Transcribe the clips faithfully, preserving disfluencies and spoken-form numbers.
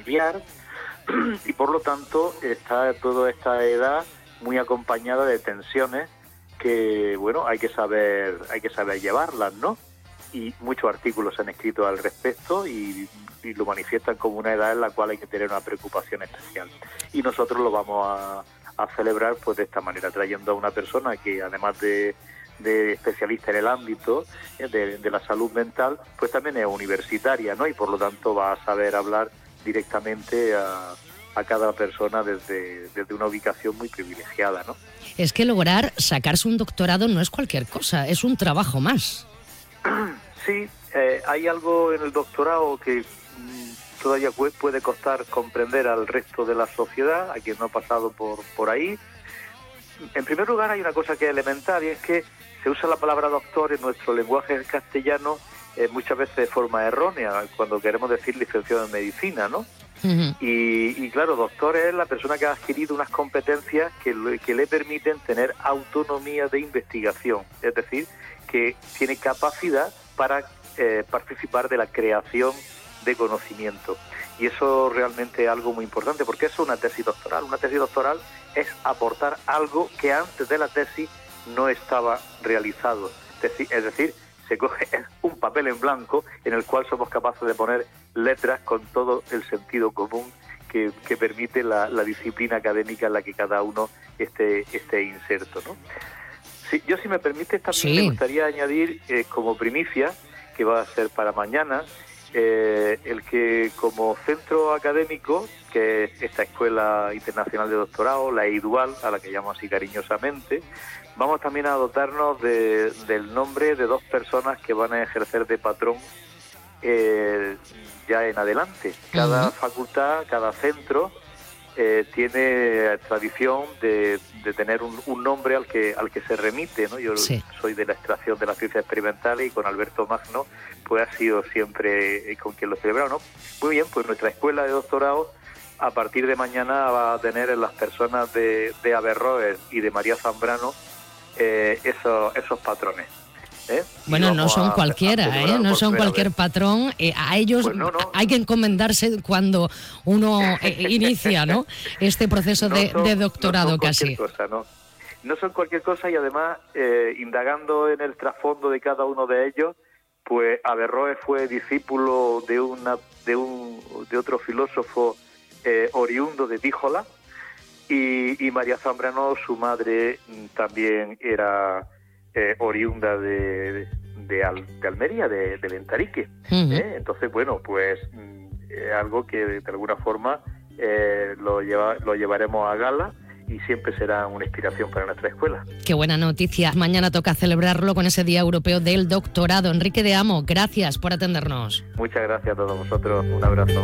familiar y por lo tanto está toda esta edad muy acompañada de tensiones que, bueno, hay que saber, hay que saber llevarlas, ¿no? Y muchos artículos se han escrito al respecto y, y lo manifiestan como una edad en la cual hay que tener una preocupación especial. Y nosotros lo vamos a, a celebrar pues de esta manera, trayendo a una persona que además de, de especialista en el ámbito de, de la salud mental, pues también es universitaria, ¿no? Y por lo tanto va a saber hablar directamente a, a cada persona desde, desde una ubicación muy privilegiada, ¿no? Es que lograr sacarse un doctorado no es cualquier cosa, es un trabajo más. Sí, eh, hay algo en el doctorado que mmm, todavía puede costar comprender al resto de la sociedad, a quien no ha pasado por, por ahí. En primer lugar, hay una cosa que es elemental, y es que se usa la palabra doctor en nuestro lenguaje castellano eh, muchas veces de forma errónea, cuando queremos decir licenciado en medicina, ¿no? Uh-huh. Y, y claro, doctor es la persona que ha adquirido unas competencias que, que le permiten tener autonomía de investigación, es decir, que tiene capacidad para eh, participar de la creación de conocimiento. Y eso realmente es algo muy importante, porque eso es una tesis doctoral. Una tesis doctoral es aportar algo que antes de la tesis no estaba realizado. Es decir, se coge un papel en blanco en el cual somos capaces de poner letras con todo el sentido común que, que permite la, la disciplina académica en la que cada uno esté, esté inserto, ¿no? Sí, yo, si me permites, también sí. me gustaría añadir eh, como primicia, que va a ser para mañana, eh, el que como centro académico, que es esta Escuela Internacional de Doctorado, la EIDUAL, a la que llamo así cariñosamente, vamos también a dotarnos de, del nombre de dos personas que van a ejercer de patrón eh, ya en adelante. Cada uh-huh. facultad, cada centro eh, tiene tradición de, de tener un, un nombre al que al que se remite, ¿no? Yo sí. soy de la extracción de la ciencia experimental y con Alberto Magno pues ha sido siempre con quien lo celebrado, ¿no? Muy bien, pues nuestra escuela de doctorado a partir de mañana va a tener en las personas de, de Averroes y de María Zambrano eh, esos, esos patrones. ¿Eh? Bueno, no son a, cualquiera, a ¿eh? no son cualquier vez. patrón. Eh, a ellos pues no, no. hay que encomendarse cuando uno eh, inicia, ¿no? este proceso no de, son, de doctorado no son casi. Cosa, ¿no? no son cualquier cosa y además, eh, indagando en el trasfondo de cada uno de ellos, pues Averroes fue discípulo de una de un de otro filósofo eh, oriundo de Díjola y, y María Zambrano, su madre, también era Eh, oriunda de, de, Al, de Almería, de, del Entarique. Uh-huh. ¿eh? Entonces, bueno, pues eh, algo que de alguna forma eh, lo, lleva, lo llevaremos a gala y siempre será una inspiración para nuestra escuela. Qué buena noticia. Mañana toca celebrarlo con ese Día Europeo del Doctorado. Enrique de Amo, gracias por atendernos. Muchas gracias a todos vosotros. Un abrazo.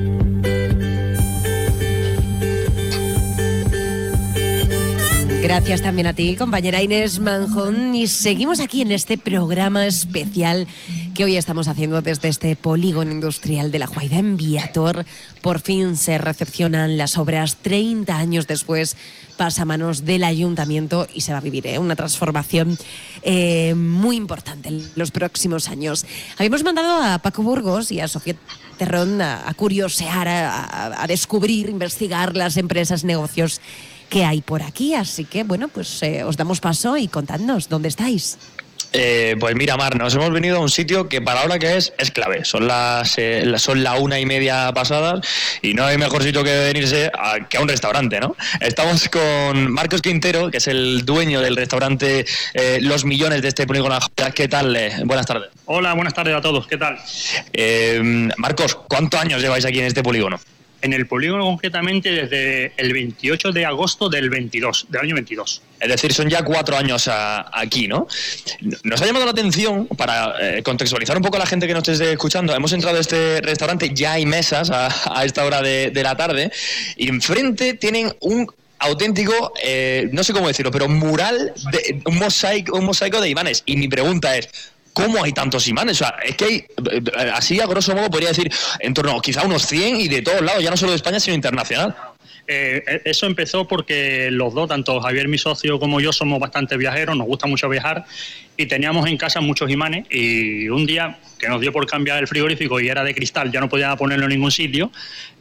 Gracias también a ti, compañera Inés Manjón. Y seguimos aquí en este programa especial que hoy estamos haciendo desde este polígono industrial de La Juaida en Viator. Por fin se recepcionan las obras, treinta años después pasa a manos del ayuntamiento y se va a vivir ¿eh? una transformación eh, muy importante en los próximos años. Habíamos mandado a Paco Burgos y a Sofía Terrón a, a curiosear, a, a, a descubrir, investigar las empresas, negocios que hay por aquí, así que bueno, pues eh, os damos paso y contadnos, ¿dónde estáis? Eh, pues mira, Mar, nos hemos venido a un sitio que para ahora que es, es clave. Son las eh, son la una y media pasadas y no hay mejor sitio que venirse a, que a un restaurante, ¿no? Estamos con Marcos Quintero, que es el dueño del restaurante eh, Los Millones de este polígono. ¿Qué tal? Eh, buenas tardes. Hola, buenas tardes a todos. ¿Qué tal? Eh, Marcos, ¿cuántos años lleváis aquí en este polígono? En el polígono concretamente desde el veintiocho de agosto del veintidós, del año veintidós. Es decir, son ya cuatro años a, aquí, ¿no? Nos ha llamado la atención, para eh, contextualizar un poco a la gente que nos esté escuchando, hemos entrado a este restaurante, ya hay mesas a, a esta hora de, de la tarde, y enfrente tienen un auténtico, eh, no sé cómo decirlo, pero mural, de, un, mosaico, un mosaico de imanes. Y mi pregunta es, ¿cómo hay tantos imanes? O sea, es que hay, así a grosso modo podría decir, en torno quizá unos cien y de todos lados, ya no solo de España, sino internacional. Eh, eso empezó porque los dos, tanto Javier, mi socio, como yo, somos bastante viajeros, nos gusta mucho viajar y teníamos en casa muchos imanes y un día que nos dio por cambiar el frigorífico y era de cristal, ya no podía ponerlo en ningún sitio,